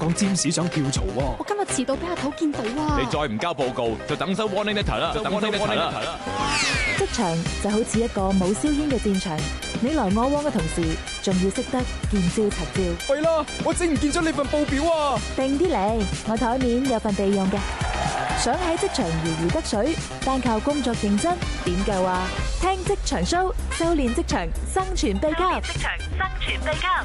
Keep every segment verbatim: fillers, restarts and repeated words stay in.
講占士想跳槽喎。 我今日遲到俾阿頭見到啊！ 你再唔交報告，就等收 warning letter 啦，就等收 warning letter 啦。 職場就好似一個冇硝煙嘅戰場，你來我往嘅同時，仲要識得見招拆招。 係啦，我整唔見咗你份報表啊！ 定啲嚟，我台面有份備用嘅。想喺職場如魚得水，單靠工作認真點夠啊？聽職場 show， 修煉職場生存秘笈。職場生存秘笈。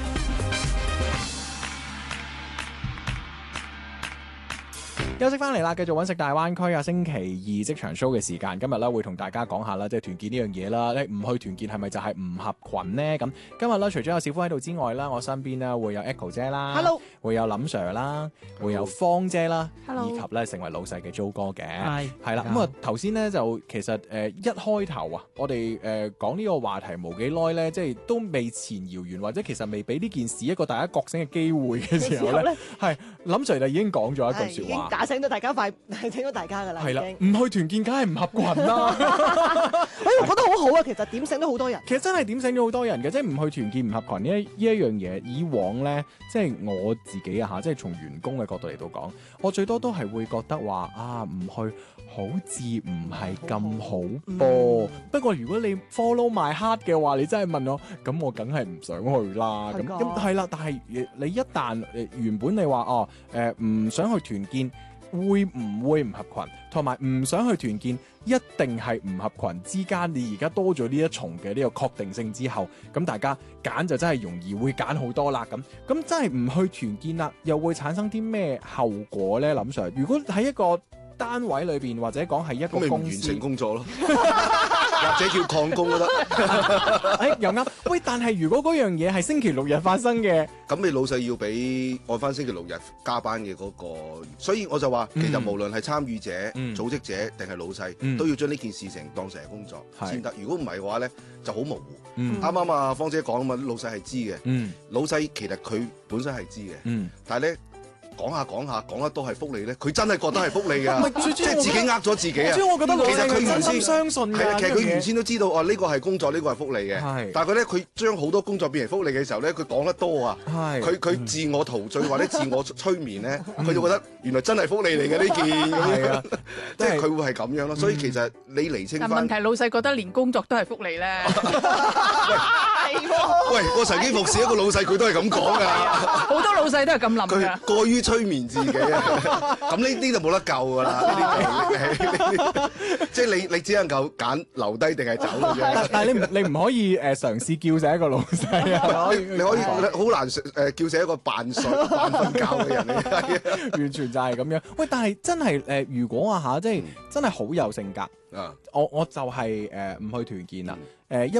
休息翻嚟啦，繼續揾食大灣區啊！星期二職場 show 嘅時間，今日咧會同大家講下啦，即係團建呢樣嘢啦。你唔去團建係咪就係唔合群呢？咁今日咧除咗有小夫喺度之外啦，我身邊咧會有 Echo 姐啦 ，Hello， 會有林 Sir 啦，會有芳姐啦 Hello 以及咧成為老細嘅 Jo 哥嘅， 係係啦。咁啊頭先咧就其實誒、呃、一開頭啊，我哋誒、呃、講呢個話題冇幾耐咧，即係都未前遙遠，或者其實未俾呢件事一個大家覺醒嘅機會嘅時候咧，係林 Sir 就已經講咗一句説話。 醒到大家快，醒到大家噶啦， 係啦，唔去團建梗係唔合群啦。 哎，我覺得好好啊，其實點醒都好多人。 其實真係點醒咗好多人嘅，即係唔去團建唔合群呢一呢一樣嘢。以往咧，即係我自己啊嚇，即係從員工嘅角度嚟到講，我最多都係會覺得話啊，唔去好似唔係咁好噃。嗯、不過如果你 follow my heart 嘅話，你真係問我，咁我梗係唔想去啦。咁咁係啦，但係你一旦原本你話哦誒唔想去團建。會唔會唔合群，同埋唔想去團建，一定係唔合群之間，你而家多咗呢一重嘅呢個確定性之後，咁大家揀就真係容易會揀好多啦。咁咁真係唔去團建啦，又會產生啲咩後果呢？林 Sir，如果喺一個單位裏邊或者講係一個公司， 完成工作咯，或者叫曠工都得。 哎，又啱。喂，但係如果嗰樣嘢係星期六日發生嘅， 咁你老細要俾按翻星期六日加班嘅嗰個，所以我就話，其實無論係參與者、 嗯、組織者定係老細， 嗯、 都要將呢件事情當成係工作先得。如果唔係嘅話咧，就好模糊。 啱啱啊，芳姐講啊嘛，老細係知嘅。 嗯、 老細其實佢本身係知嘅， 嗯、 但係咧。講下講下講得多係福利咧，佢真係覺得係福利㗎，即係自己呃咗自己啊！ 所以我覺得其實佢原先相信係啊，其實佢原先都知道哦，呢個係工作，呢個係福利嘅。係，但係佢咧，佢將好多工作變成福利嘅時候咧，佢講得多啊！係，佢佢自我陶醉或者自我催眠咧，佢就覺得原來真係福利嚟嘅呢件。係啊，即係佢會係咁樣咯。所以其實你釐清翻， 但問題老細覺得連工作都係福利咧。 喂，我曾經服侍一個老細，佢都係咁講㗎。 好多老細都係咁諗㗎。 佢過於催眠自己啊！咁呢啲就冇得救㗎啦。即係你你只能夠揀留低定係走嘅啫。 但係你唔你唔可以誒嘗試叫醒一個老細啊！ 你你可以好難誒叫醒一個扮睡扮瞓覺嘅人嚟， 完全就係咁樣。喂，但係真係誒，如果啊嚇，即係真係好有性格。啊！我我就係誒唔去團建啦。誒、呃、一